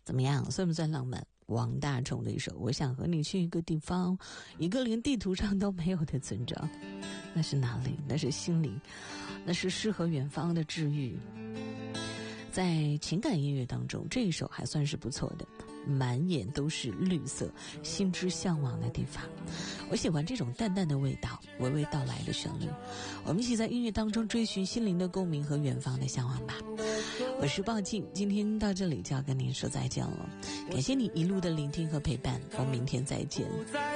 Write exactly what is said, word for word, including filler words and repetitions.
怎么样，算不算浪漫？王大钊的一首《我想和你去一个地方》，一个连地图上都没有的村庄，那是哪里？那是心里，那是诗和远方的治愈。在情感音乐当中，这一首还算是不错的，满眼都是绿色，心之向往的地方。我喜欢这种淡淡的味道，娓娓道来的旋律。我们一起在音乐当中追寻心灵的共鸣和远方的向往吧。我是鲍静，今天到这里就要跟您说再见了，感谢你一路的聆听和陪伴，我们明天再见。